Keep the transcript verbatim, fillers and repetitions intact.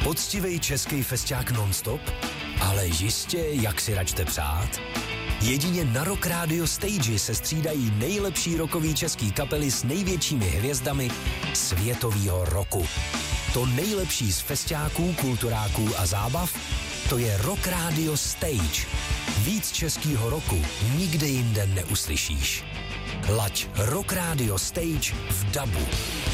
Poctivý český festiák non-stop? Ale jistě, jak si račte přát. Jedině na Rock Radio Stage se střídají nejlepší rockový český kapely s největšími hvězdami světového roku. To nejlepší z festiáků, kulturáků a zábav, to je Rock Radio Stage. Víc českýho roku nikde jinde neuslyšíš. Laď Rock Radio Stage v dabu.